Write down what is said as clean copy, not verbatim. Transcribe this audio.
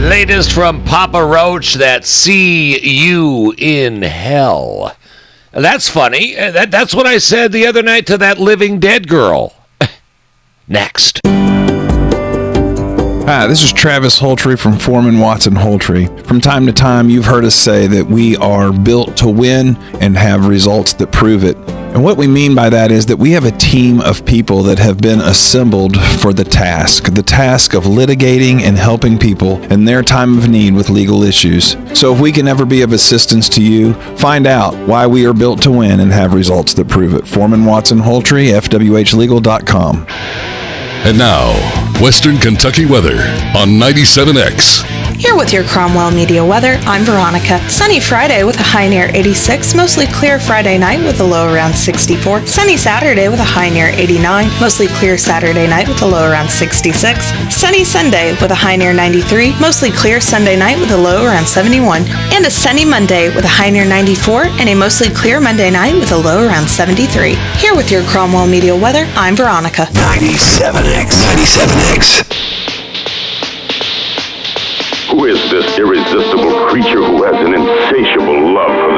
Latest from Papa Roach, that See You in Hell. That's funny. That's what I said the other night to that living dead girl. Next. Hi, this is Travis Holtry from Foreman Watson Holtry. From time to time, you've heard us say that we are built to win and have results that prove it. And what we mean by that is that we have a team of people that have been assembled for the task of litigating and helping people in their time of need with legal issues. So if we can ever be of assistance to you, find out why we are built to win and have results that prove it. Foreman Watson Holtry, FWHlegal.com. And now, Western Kentucky weather on 97X. Here with your Cromwell Media weather, I'm Veronica. Sunny Friday with a high near 86. Mostly clear Friday night with a low around 64. Sunny Saturday with a high near 89. Mostly clear Saturday night with a low around 66. Sunny Sunday with a high near 93. Mostly clear Sunday night with a low around 71. And a sunny Monday with a high near 94. And a mostly clear Monday night with a low around 73. Here with your Cromwell Media weather, I'm Veronica. 97X. 97X. Who is this irresistible creature who has an insatiable love for